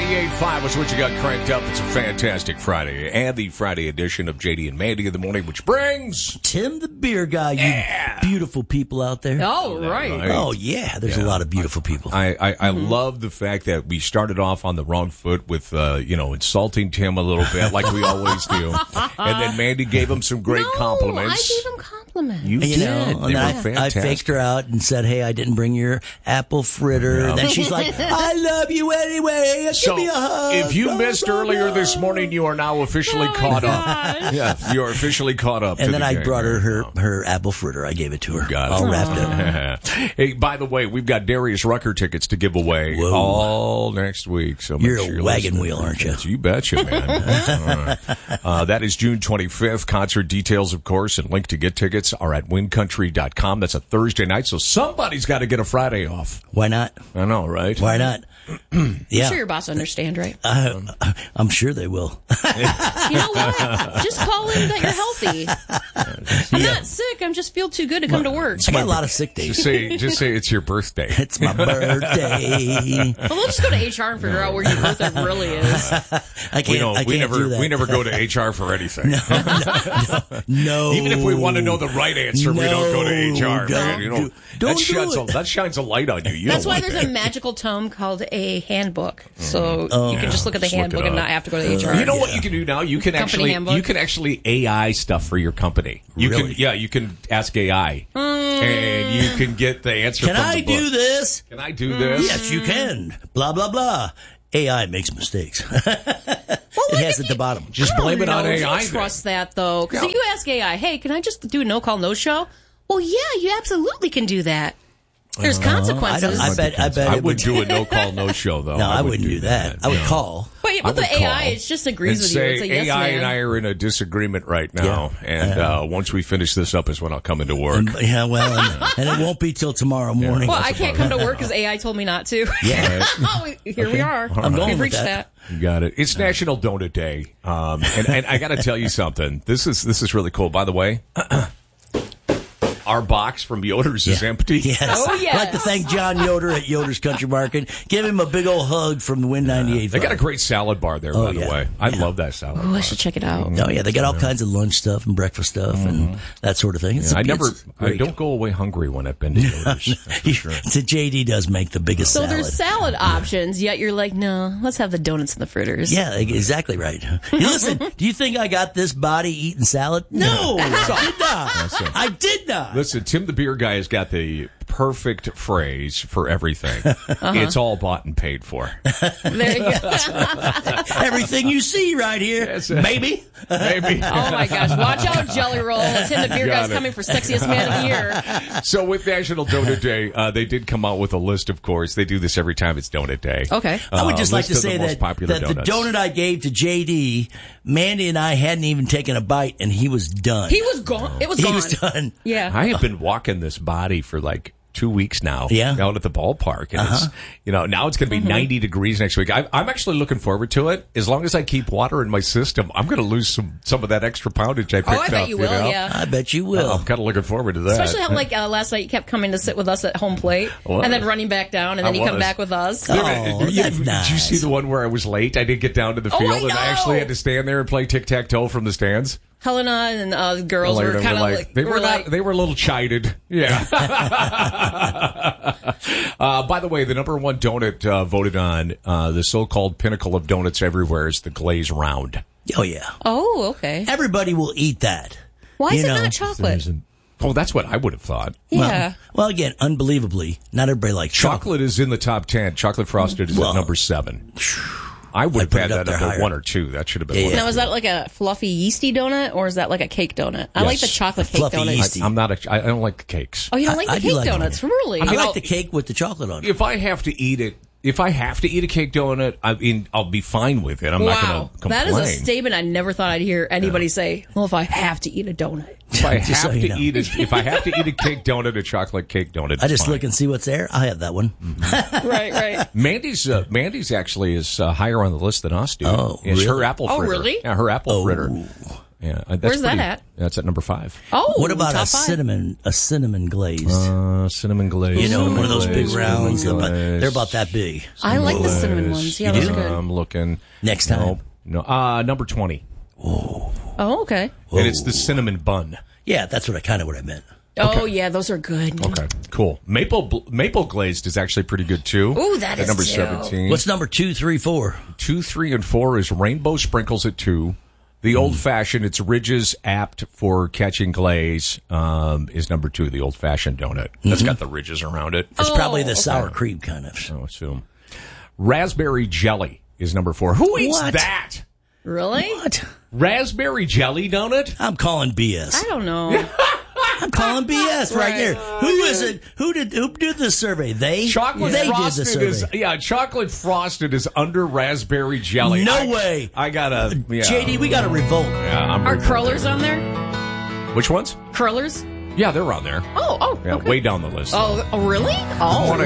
98.5 was what you got cranked up. It's a fantastic Friday. And the Friday edition of JD and Mandy in the morning, which brings... Tim the beer guy, you beautiful people out there. Oh, right. Oh, yeah. There's a lot of beautiful people. I love the fact that we started off on the wrong foot with, insulting Tim a little bit, like we always do. And then Mandy gave him some great compliments. I gave him compliments. You did. And They were I fantastic. faked her out and said, hey, I didn't bring your apple fritter. Yeah. Then she's like, I love you anyway. So, Give me a hug. if you Blah, missed blah, earlier blah. this morning, you are now officially caught up. Yeah, you are officially caught up. And to then the I game. brought her apple fritter. I gave it to her. Got it. All wrapped up. Hey, by the way, we've got Darius Rucker tickets to give away all next week. So You're make sure a wagon wheel, aren't you? You betcha, man. That is June 25th. Concert details, of course, and link to get tickets are at wincountry.com. That's a Thursday night, so somebody's got to get a Friday off. Why not? I know, right? Why not? I'm Yeah. sure your boss will understand, right? I'm sure they will. You know what? Just call in that you're healthy. I'm not sick. I just feel too good to come to work. I got a lot of sick days. Just say it's your birthday. It's my birthday. Well, we'll just go to HR and figure out where your birthday really is. I can't We do that. never go to HR for anything. No. Even if we want to know the right answer, we don't go to HR, man. You know, don't do it. that shines a light on you. You That's don't why want there's that. a magical tome called a handbook. So you can just look at the Just look handbook it and up. not have to go to HR. You know what you can do now? You can Company handbook? you can actually AI stuff for your company. Really? You can ask AI, and you can get the answer. Can from I the book. do this? Can I do this? Yes, you can. Blah, blah, blah. AI makes mistakes. It has at the bottom. Just blame it on AI. Don't then. trust that, though. Because if you ask AI, hey, can I just do a no-call, no-show? Well, yeah, you absolutely can do that. There's consequences. I bet I it would do a no call, no show though. No, I wouldn't do that. I would call. But I with the would AI, call it just agrees and with say, you. It's a yes AI man. and I are in a disagreement right now, and once we finish this up is when I'll come into work. Yeah, well, and it won't be till tomorrow morning. Well, I can't come to work because AI told me not to. Yeah. Here we are. I'm going We've with reached that. You got it. It's National Donut Day, and I got to tell you something. This is really cool. By the way. Our box from Yoder's is empty. Yes. Oh, yes. I'd like to thank John Yoder at Yoder's Country Market. Give him a big old hug from the Win 98.5. They got a great salad bar there, by the way. I love that salad Oh, bar. I should check it out. Oh, yeah. They got all kinds of lunch stuff and breakfast stuff and that sort of thing. I great. don't go away hungry when I've been to Yoder's. That's for sure. So JD does make the biggest So salad. there's salad options, yet you're like, no, let's have the donuts and the fritters. Yeah, exactly right. You listen, do you think I got this body eating salad? No, I did not. I did not. Listen, Tim the beer guy has got the perfect phrase for everything. It's all bought and paid for. There you go. Everything you see right here, That's it. baby. Maybe. Oh my gosh. Watch out, Jelly Roll. Tim the beer Got guy's it. coming for sexiest man of the year. So with National Donut Day, they did come out with a list, of course. They do this every time it's Donut Day. Okay. I would just like list to of the say most that, popular that the donuts. donut I gave to JD, Mandy and I hadn't even taken a bite, and he was done. He was gone. It was He gone. was done. Yeah. I have been walking this body for like 2 weeks now. Yeah. Out at the ballpark. And it's, now it's going to be 90 degrees next week. I'm actually looking forward to it. As long as I keep water in my system, I'm going to lose some of that extra poundage I picked up. I bet you will, know? yeah. I bet you will. I'm kind of looking forward to that. Especially how, like, last night you kept coming to sit with us at home plate was. and then running back down, and then I you come was. back with us. Oh, Did that's you nice. see the one where I was late? I didn't get down to the Oh, field, I and I know. actually had to stand there and play tic-tac-toe from the stands. Helena and the girls Later, were kind of we're like, they were a little chided. Yeah. By the way, the number one donut voted on the so-called pinnacle of donuts everywhere is the Glaze Round. Oh, yeah. oh, okay. Everybody will eat that. Why is You it know, not chocolate? Oh, that's what I would have thought. Yeah. Well, again, unbelievably, not everybody likes Chocolate is in the top 10. Chocolate frosted is at number 7. I would have put had it up that there number higher. 1 or 2. That should have been Yeah, one. yeah. Now, is that like a fluffy yeasty donut, or is that like a cake donut? I like the Yes. chocolate cake Fluffy donuts. yeasty. I don't like the cakes. Oh, you don't like I the do cake like donuts? them. Really? I like the cake with the chocolate on it. If I have to eat a cake donut, I'll be fine with it. I'm not going Wow. to complain. That is a statement I never thought I'd hear anybody say, well, if I have to eat a donut. If I Just so have you to know. if I have to eat a cake donut, a chocolate cake donut, I just fine. look and see what's there. I have that one. Right. Mandy's actually is higher on the list than us, dude. Oh, It's really? her apple Oh, fritter. really? Yeah, her apple fritter. Yeah, Where's that at? That's at number 5. Oh, What about top a 5? cinnamon glazed? Cinnamon glaze. You know, cinnamon one of those big glaze, rounds. cinnamon glaze. They're about that big. I like the cinnamon ones. Yeah, You those do? are good. I'm looking. Next time. Nope. No. Number 20. Oh, okay. And it's the cinnamon bun. Yeah, that's what I meant. Oh, yeah, those are good. Okay, cool. Maple glazed is actually pretty good too. Ooh, that at is number too. 17. What's number 2, 3, 4? 2, 3, and 4 is rainbow sprinkles at 2. The old fashioned, it's ridges apt for catching glaze, is number 2. The old fashioned donut. That's got the ridges around it. It's probably the okay. sour cream kind of. I assume. Raspberry jelly is number 4. Who eats What? that? Really? What? Raspberry jelly donut? I'm calling BS. I don't know. I'm calling BS right Right. here. Who is it? Who did the survey? They? Chocolate They did the frosted is survey. chocolate frosted is under raspberry jelly. No way. I gotta JD, we got to revolt. Yeah, I'm Are revolted. curlers on there? Which ones? Curlers? Yeah, they're on there. Oh, Yeah, okay. way down the list. Oh, really? Oh, What